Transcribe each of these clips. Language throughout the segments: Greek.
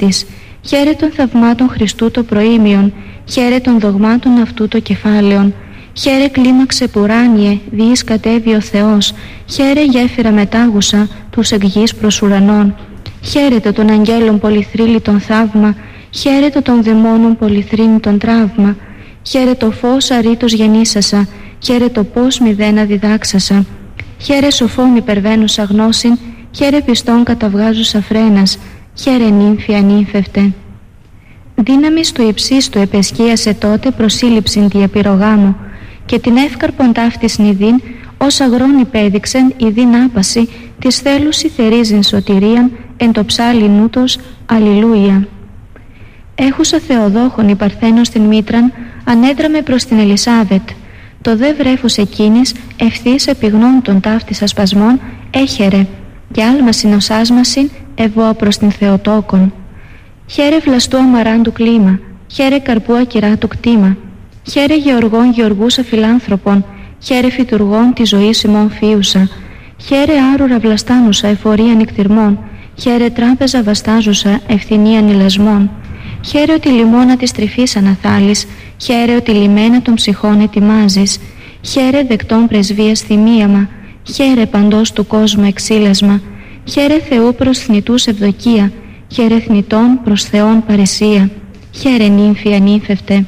της. Χαίρε των θαυμάτων Χριστού το προήμιον, χαίρε των δογμάτων αυτού το κεφάλαιον. Χαίρε κλίμαξε πουράνιε, διείς κατέβει ο Θεός. Χαίρε γέφυρα μετάγουσα, τους εκ γης προς ουρανών. Χαίρετε των αγγέλων πολυθρύλιτον θαύμα, χαίρετε των δαιμόνων πολυθρύνητον τραύμα. Χαίρε το φως αρήτως γεννήσασα, χαίρε το πώς μηδένα διδάξασα. Χαίρε σοφόν υπερβαίνουσα γνώσιν, χαίρε πιστόν καταβγάζουσα φρένας, χαίρε νύμφη ανύμφευτε. Δύναμις του υψίστου επεσχίασε τότε προσύλληψην τη επιρρογάμου, και την εύκαρπον ταύτης νηδίν, ως αγρόν υπέδειξεν ηδίν άπαση, της θέλουσι θερίζειν σωτηρίαν, εν το ψάλι νούτος, αλληλούια. Έχουσα Θεοδόχον η Παρθένος την μήτραν, ανέδραμε προς την Ελισάβετ. Το δε βρέφος εκείνης, ευθύς επιγνών των ταύτης ασπασμών, έχερε, και άλμασιν ως άσμασιν, ευώ προς την Θεοτόκον. Χαίρε βλαστού αμαράντου κλίμα, χαίρε καρπού ακυρά του κτήμα. Χαίρε γεωργών γεωργούσα φιλάνθρωπων, χαίρε φυτουργών τη ζωή ημών φίουσα. Χαίρε άρουρα βλαστάνουσα εφορία νυκτυρμών, χαίρε τράπεζα βαστάζουσα ευθυνίαν ηλασμών. Χαίρε ότι λιμώνα της τρυφής αναθάλεις, χαίρε ότι λιμένα των ψυχών ετοιμάζεις. Χαίρε δεκτών πρεσβείας θυμίαμα, χαίρε παντός του κόσμου εξήλασμα. Χαίρε Θεού προς θνητούς ευδοκία, χαίρε θνητών προς Θεόν παρησία. Χαίρε νύμφη ανύμφευτε.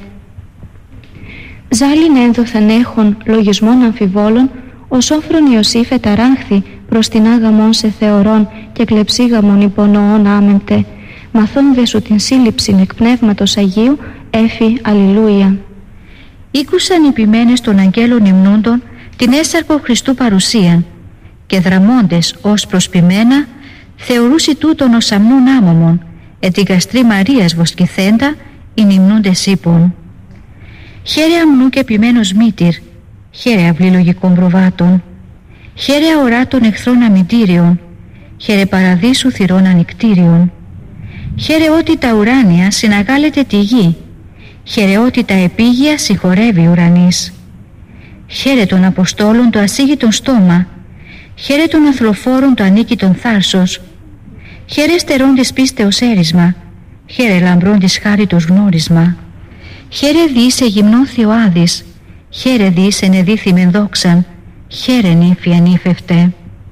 Ζάλιν ένδοθεν έχων λογισμών αμφιβόλων, ο σόφρον Ιωσήφ εταράχθη προς την άγαμον σε θεωρών και κλεψίγαμον υπονοών άμεμπτε. Μαθών δε σου την σύλληψην εκ πνεύματος Αγίου, έφη αλληλούια. Ήκουσαν οι ποιμένες των αγγέλων υμνούντων την έσαρκο Χριστού παρουσίαν, και δραμώντες ως προσποιμένα θεωρούσι τούτον ως αμνούν άμωμον, εν την καστρή Μαρίας βοσκηθέντα ειν υμνούντες ύπων. Χαίρε αμνού και ποιμένος μήτυρ, χαίρε αυλή λογικών προβάτων, χαίρε αορά των εχθρών αμυντήριων, χαίρε παραδείσου θυρών ανικτήριων. Χαίρε ότι τα ουράνια συναγάλεται τη γη, χαίρε ότι τα επίγεια συγχωρεύει ουρανής. Χαίρε των Αποστόλων το ασίγητον στόμα, χαίρε των αθλοφόρων το ανίκητον θάρσος. Χαίρε στερών της πίστεως έρισμα, χαίρε λαμπρών της χάριτος γνώρισμα. Χαίρε διήσε γυμνών Θειοάδης, χαίρε διήσε νεδίθυμεν δόξαν, χαίρε νύμφη ανύφευτε.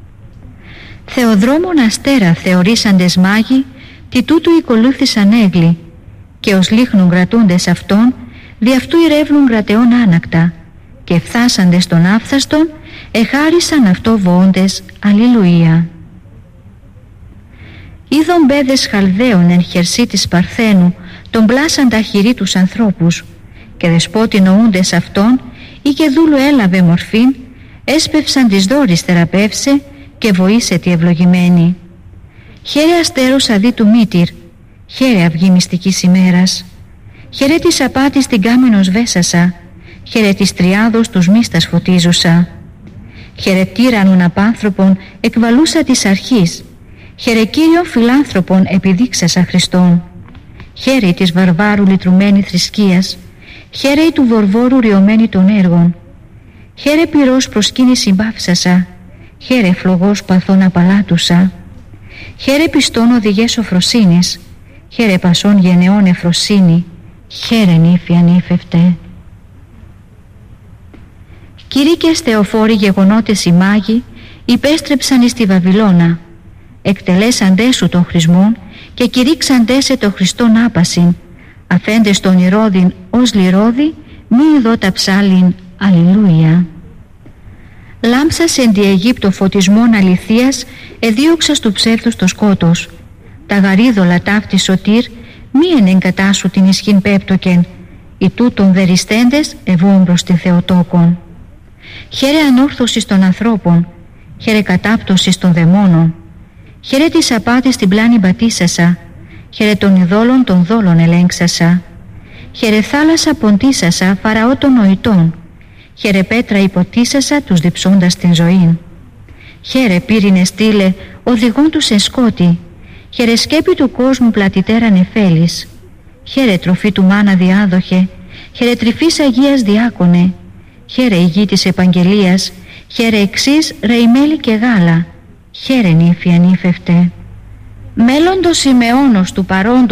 Θεοδρόμων αστέρα θεωρήσαντες μάγοι, τι τούτου οικολούθησαν έγκλη, και ως λίχνουν κρατούντες αυτών, δι' αυτού ηρεύλουν κρατεών άνακτα, και φθάσαντες των άφθαστον, εχάρισαν αυτό βοώντες, αλληλουία. Είδον μπέδες Χαλδαίων εν χερσί της Παρθένου, τον πλάσαν τα χειρί τους ανθρώπους, και δεσπότη νοούντες αυτών, ή και δούλου έλαβε μορφήν, έσπευσαν της δόρης θεραπεύσε, και βοήσε τη ευλογημένη. Χαίρε αστέρος αδί του μήτυρ, χαίρε αυγή μυστικής ημέρας. Χαίρε της απάτης την κάμενος βέσασα, χαίρε της τριάδος τους μίστας φωτίζουσα. Χαίρε τύραννον απάνθρωπον εκβαλούσα της αρχής, χαίρε Κύριον φιλάνθρωπον επιδείξασα Χριστόν. Χαίρε της βαρβάρου λυτρουμένη θρησκείας, χαίρε του βορβόρου ριωμένη των έργων. Χαίρε πυρός προσκύνηση μπάφσασα, χαίρε φλογός παθών απαλάτουσα. Χαίρε πιστών οδηγές σοφροσύνης, χαίρε πασών γενεών εφροσύνη, χαίρε νύφη ανύφευτε. Κηρύκες θεοφόροι γεγονότες οι μάγοι, υπέστρεψαν εις τη Βαβυλώνα. Εκτελέσαντέ σου των χρησμών και κηρύξαντέ σε το Χριστόν άπασιν, αφέντες τον Ηρώδην ως λιρόδη, μη ειδώ τα ψάλιν, αλληλούια. Λάμψας εν τη Αιγύπτο φωτισμόν αληθείας, εδίωξας του ψεύδους το σκότος. Τα γαρίδωλα ταύτη σωτήρ, μη εν εγκατάσου την ισχύν πέπτοκεν, οι τούτων δεριστέντες ευώων προς τη Θεοτόκον. Χαίρε ανόρθωσης των ανθρώπων, χαίρε κατάπτωσης των δαιμόνων. Χαίρε της απάτης την πλάνη μπατήσασα, χαίρε των ειδόλων των δόλων ελέγξασα. Χαίρε θάλασσα ποντίσασα φαραώ των νοητών, χαίρε πέτρα υποτίσασα τους διψώντας την ζωήν. Χαίρε πύρινε στήλε οδηγών τους εν σκότη, χαίρε σκέπη του κόσμου πλατητέρα νεφέλης. Χαίρε τροφή του μάνα διάδοχε, χαίρε τρυφής Αγίας διάκονε. Χαίρε η γη της επαγγελίας, χαίρε εξής ρεϊμέλι και γάλα, χαίρε νύφη ανύφευτε. Μέλλοντος ημεώνος του παρόντος